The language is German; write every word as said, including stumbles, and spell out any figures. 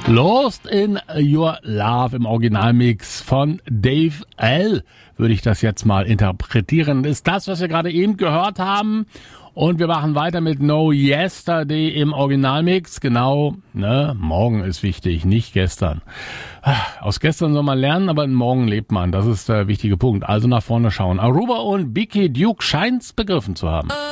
Lost in Your Love im Originalmix von Dave L. würde ich das jetzt mal interpretieren. Das ist das, was wir gerade eben gehört haben. Und wir machen weiter mit No Yesterday im Originalmix. Genau, ne, morgen ist wichtig, nicht gestern. Aus gestern soll man lernen, aber morgen lebt man. Das ist der wichtige Punkt. Also nach vorne schauen. Aruba und Bicky Duke scheint's begriffen zu haben.